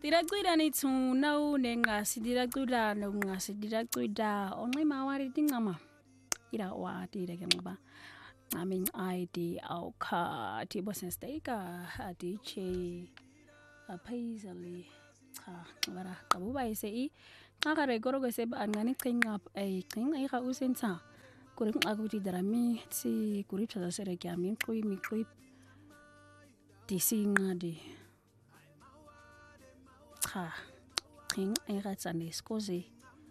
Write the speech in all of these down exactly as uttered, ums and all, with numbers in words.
Diracwida nithuna unengasi diracwida nongasi diracwida onqima wari tingama ira wati ke ngoba nami I D awukha tibo sensiteka adiche aphezali cha ngara qabuba ise I xa re koro ke se angani qinqa ay qinqa ira usenta kuri ngakuti drami si kuri tsa sere kya mi qoi mi qoi disinga di cha qing ira tsane skozi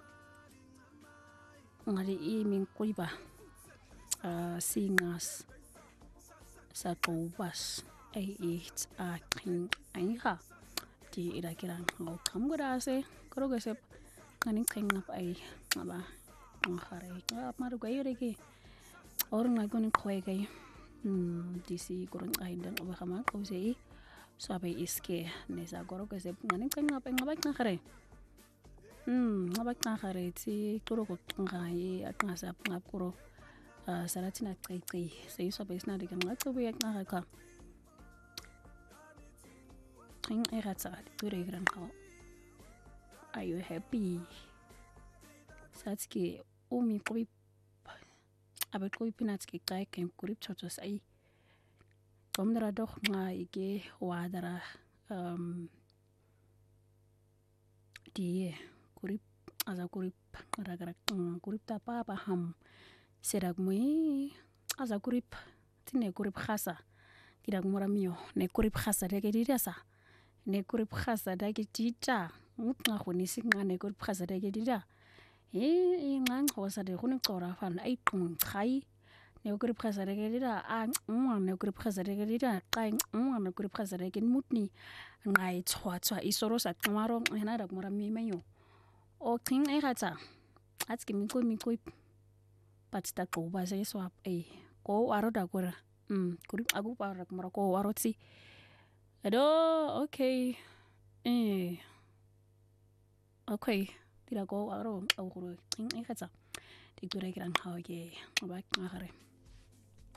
ngari I mi qoi ba uh, singas sa qobas ay it a qing ira di ira kirang ngau kamgurase koro ke se ngani qinqa ay ngaba ngare ngap maru ga yore ke orang ngakoni khoege hmm disi kurang aidan oba kama qose sabe iske nesa goro ke se ngani qinqa ngaba ngare hmm ngaba ngare ti kuro ko ngai atngasa ngakuro salatina qiqi seyiso besna de ngaqobu yaknga ka qing eratsa ture gran ka are you happy satski umi qoi abe qoi pinatski kai kem kurip chochos ai tomdra doch ngai ke wadara um die kurip aza kurip ragara kurip ta papa ham serak mui aza kurip tine kurip khasa tidak moramio ne kurip khasa de dirasa ne kurip khasa da ke tita ngqa khoni singa ne kurip khasa de dira e ngang khosa de khoni qora fan ai qung khai ne kurip khasa de dira a ngwa ne kurip khasa de dira qai ngwa ne kurip khasa de mutni ngai chwa chwa isoro sa qmaro hena dak morami mayo o qing e gata atski mi ko mi ko patsta ko ba se swap e ko waro da kora mm kurip agu parak mara ko waro si ado okay eh okay tira ko waro au kuro qing e gata ti kure kiran hawe ke ba ngare